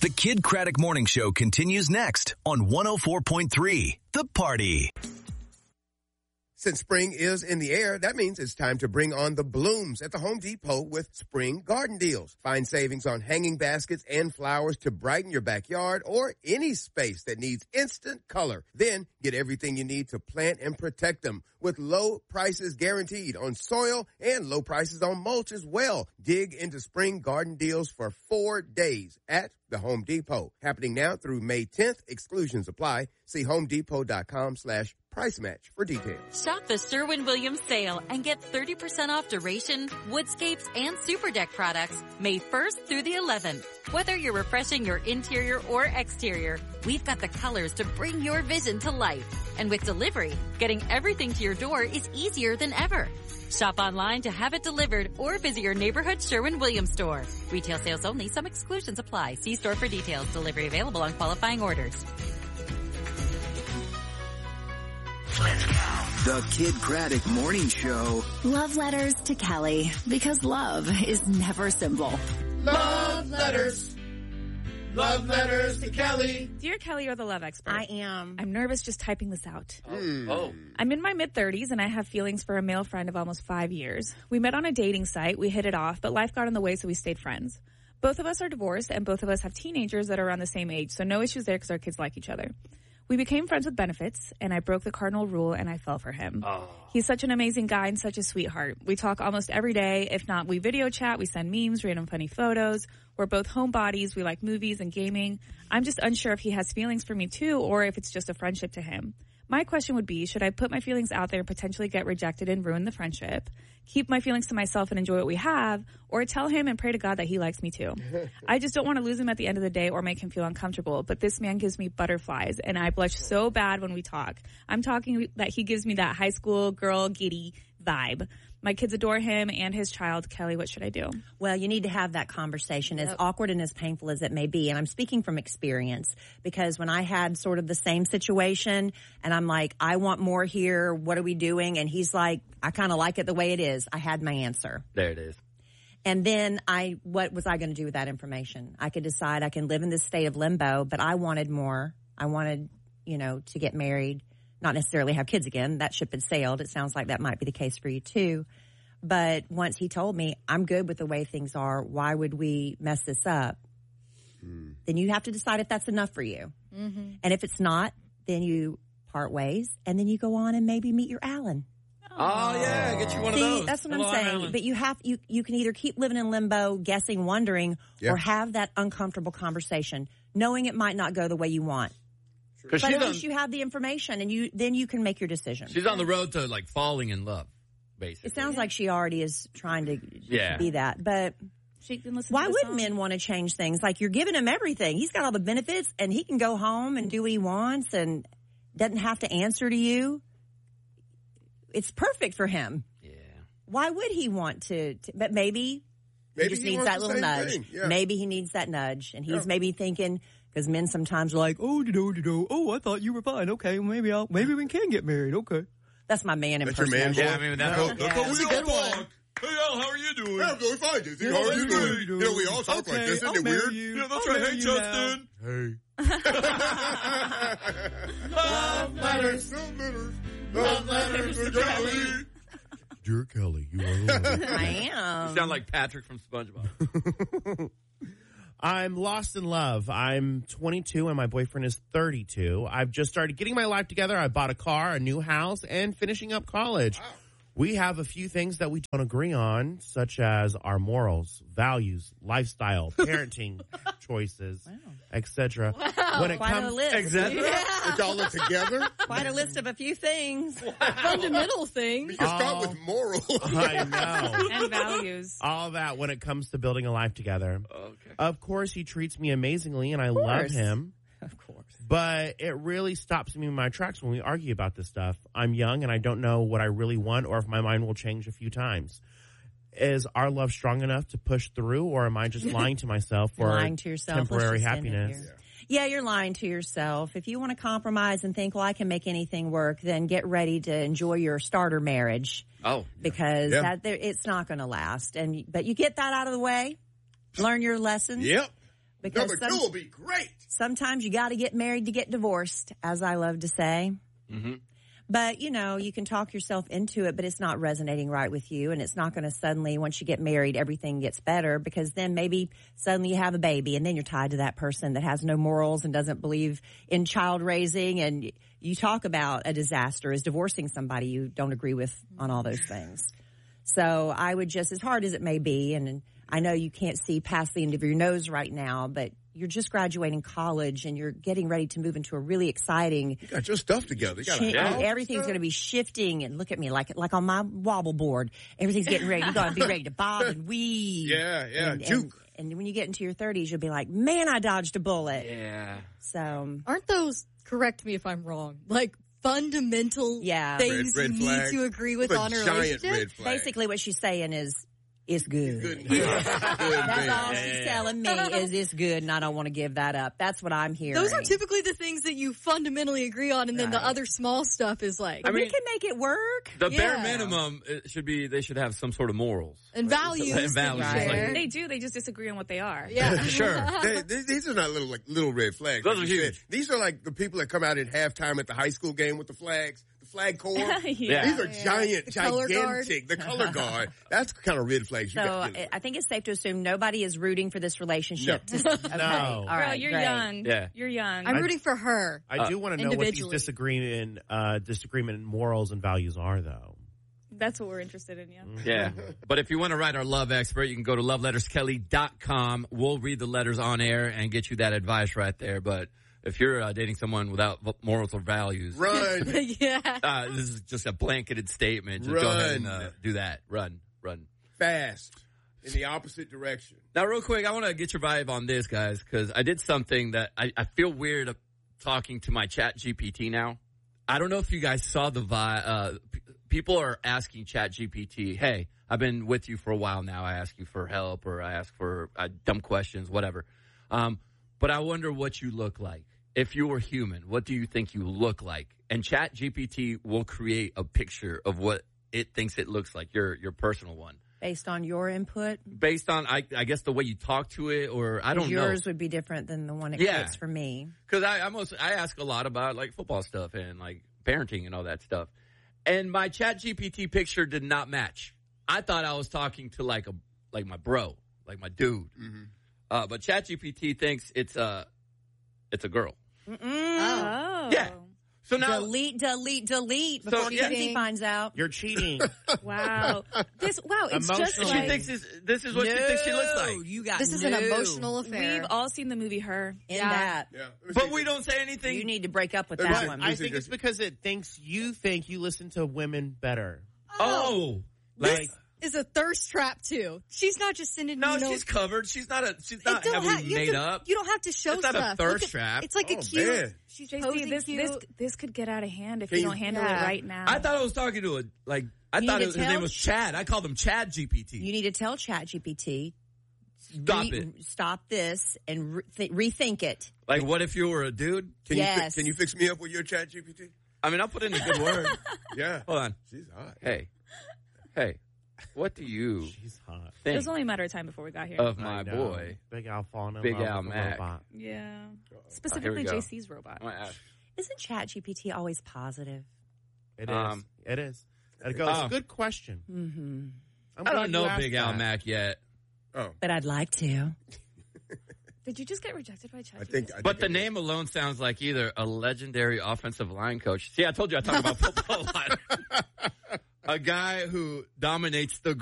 The Kid Craddock Morning Show continues next on 104.3 The Party. Since spring is in the air, that means it's time to bring on the blooms at the Home Depot with spring garden deals. Find savings on hanging baskets and flowers to brighten your backyard or any space that needs instant color. Then get everything you need to plant and protect them with low prices guaranteed on soil and low prices on mulch as well. Dig into spring garden deals for 4 days at the Home Depot. Happening now through May 10th. Exclusions apply. See homedepot.com/price match for details. Shop the Sherwin-Williams sale and get 30% off duration, woodscapes, and super deck products May 1st through the 11th. Whether you're refreshing your interior or exterior, we've got the colors to bring your vision to life. And with delivery, getting everything to your door is easier than ever. Shop online to have it delivered or visit your neighborhood Sherwin-Williams store. Retail sales only. Some exclusions apply. See store for details. Delivery available on qualifying orders. Let's go. The Kid Craddock Morning Show. Love letters to Kelly, because love is never simple. Love letters. Love letters to Kelly. Dear Kelly, you're the love expert. I am. I'm nervous just typing this out. Oh. I'm in my mid-30s and I have feelings for a male friend of almost 5 years. We met on a dating site, we hit it off, but life got in the way, so we stayed friends. Both of us are divorced and both of us have teenagers that are around the same age, so no issues there because our kids like each other. We became friends with benefits, and I broke the cardinal rule, and I fell for him. Oh. He's such an amazing guy and such a sweetheart. We talk almost every day. If not, we video chat, we send memes, random funny photos. We're both homebodies. We like movies and gaming. I'm just unsure if he has feelings for me, too, or if it's just a friendship to him. My question would be, should I put my feelings out there and potentially get rejected and ruin the friendship, keep my feelings to myself and enjoy what we have, or tell him and pray to God that he likes me too? I just don't want to lose him at the end of the day or make him feel uncomfortable, but this man gives me butterflies, and I blush so bad when we talk. I'm talking that he gives me that high school girl giddy vibe. My kids adore him and his child. Kelly, what should I do? Well, you need to have that conversation, as awkward and as painful as it may be. And I'm speaking from experience, because when I had sort of the same situation and I'm like, I want more here. What are we doing? And he's like, I kind of like it the way it is. I had my answer. There it is. And then what was I going to do with that information? I could decide I can live in this state of limbo, but I wanted more. I wanted, to get married. Not necessarily have kids again. That ship had sailed. It sounds like that might be the case for you too. But once he told me, I'm good with the way things are, why would we mess this up? Then you have to decide if that's enough for you. Mm-hmm. And if it's not, then you part ways, and then you go on and maybe meet your Alan. Oh, yeah, get you one of those. That's what I'm saying. Alan. But you can either keep living in limbo, guessing, wondering, or have that uncomfortable conversation, knowing it might not go the way you want. But at least you have the information, and then you can make your decision. She's on the road to falling in love, basically. It sounds like she already is trying to be that. But She can listen why to the would song. men want to change things? Like, you're giving him everything. He's got all the benefits, and he can go home and do what he wants and doesn't have to answer to you. It's perfect for him. Yeah. Why would he want to but maybe he just needs that little nudge. Yeah. Maybe he needs that nudge, and he's maybe thinking, because men sometimes are like, oh, I thought you were fine. Okay, maybe we can get married. Okay. That's my man That's your man impersonation. Yeah, I mean, that's a good one. Hey, Al, how are you doing? Yeah, I'm doing fine, Jesse. How are you doing? We all talk like this. Isn't it weird? Yeah, that's right. Hey, Justin. Hey. Love letters. Love letters to Kelly. Dear Kelly, you are lovely. I am. You sound like Patrick from SpongeBob. I'm lost in love. I'm 22 and my boyfriend is 32. I've just started getting my life together. I bought a car, a new house, and finishing up college. Wow. We have a few things that we don't agree on, such as our morals, values, lifestyle, parenting choices, etc. Wow. When it Quite comes, a list. Exactly. It's all together. Quite a list of a few things. Fundamental things. You start with morals. I know. And values. All that when it comes to building a life together. Okay. Of course, he treats me amazingly, and I love him. Of course. But it really stops me in my tracks when we argue about this stuff. I'm young, and I don't know what I really want or if my mind will change a few times. Is our love strong enough to push through, or am I just lying to myself for lying to yourself. temporary Let's just end it happiness? here. Yeah, you're lying to yourself. If you want to compromise and think, well, I can make anything work, then get ready to enjoy your starter marriage. Oh. Because it's not going to last. But you get that out of the way, learn your lessons. Yep. Because Number 2 will be great. sometimes you got to get married to get divorced, as I love to say. Mm-hmm. But, you can talk yourself into it, but it's not resonating right with you. And it's not going to suddenly, once you get married, everything gets better, because then maybe suddenly you have a baby and then you're tied to that person that has no morals and doesn't believe in child raising. And you talk about a disaster as divorcing somebody you don't agree with on all those things. So I would just, as hard as it may be, and I know you can't see past the end of your nose right now, but you're just graduating college and you're getting ready to move into a really exciting. You got your stuff together. You got a house. Everything's going to be shifting, and look at me like on my wobble board. Everything's getting ready. You're going to be ready to bob and weave. Yeah, juke. And when you get into your 30s, you'll be like, man, I dodged a bullet. Yeah. So aren't those, correct me if I'm wrong, like fundamental things red you need flag. to agree with on a giant relationship? red flag. basically what she's saying is, it's good. Good. That's all she's telling me is it's good, and I don't want to give that up. That's what I'm hearing. Those are typically the things that you fundamentally agree on, and then the other small stuff is like, we can make it work. The bare minimum should be they should have some sort of morals and values. And values. Right. Like, They do. They just disagree on what they are. Yeah, sure. These are not little red flags. Those like are you huge. said. These are like the people that come out at halftime at the high school game with the flags, the flag corps. Yeah. These are giant, color guard. gigantic. The color guard. That's the kind of red flags you So got to deal with. I think it's safe to assume nobody is rooting for this relationship. No. Okay. No. All Girl, right, you're great. young. Yeah. You're young. I'm rooting for her. I do want to know what these individually. disagreement in morals and values are, though. That's what we're interested in, yeah. Yeah. But if you want to write our love expert, you can go to loveletterskelly.com. We'll read the letters on air and get you that advice right there. But if you're dating someone without morals or values, Run. Yeah. this is just a blanketed statement. Just go ahead and do that. Run. Fast. In the opposite direction. Now, real quick, I want to get your vibe on this, guys, because I did something that I feel weird talking to my Chat GPT now. I don't know if you guys saw the people are asking Chat GPT, hey, I've been with you for a while now. I ask you for help or I ask for dumb questions, whatever. But I wonder what you look like. If you were human, what do you think you look like? And Chat GPT will create a picture of what it thinks it looks like, your personal one. Based on your input? Based on, I guess, the way you talk to it, or I don't know. Yours would be different than the one it creates for me. Because I ask a lot about, like, football stuff and, like, parenting and all that stuff. And my Chat GPT picture did not match. I thought I was talking to, like my bro, like my dude. Mm-hmm. But Chat GPT thinks it's a girl. Oh. Yeah. So now delete before Kenzie finds out. You're cheating. Wow. It's just Emotionally. like she thinks this is what she thinks she looks like. You got This is an emotional affair. we've all seen the movie Her. in that. Yeah. But we don't say anything. You need to break up with Right. that one. I think it's because it thinks you think you listen to women better. Oh. Like, Is a thirst trap too. She's not just sending No, you she's covered. She's not It don't heavily you have made to- up. You don't have to show It's not stuff. a thirst Look at- trap. It's like a Oh, cute. man. She's JC, posing cute. this could get out of hand if Can you you- don't handle Yeah. it right now. I thought I was talking to I You thought need his to name tell was Chad. I called him Chad GPT. You need to tell ChatGPT, Stop it. this and rethink it. Like, what if you were a dude? Can Yes. you fix me up with your Chat GPT? I mean, I'll put in a good word. Yeah. Hold on. She's hot. Hey, what do you she's hot. It think was only a matter of time before we got here. of I my know. boy? Big Al falling in Big love Al with a Mac. robot. Yeah. Here Specifically we go. JC's robot. I'm gonna ask. Isn't ChatGPT always positive? It is. It is. It goes, Oh. good question. Mm-hmm. I don't know Big Al Mac yet, Oh, But I'd like to. Did you just get rejected by ChatGPT? I think. but the name alone sounds like either a legendary offensive line coach. See, I told you I talk about football a lot. A guy who dominates the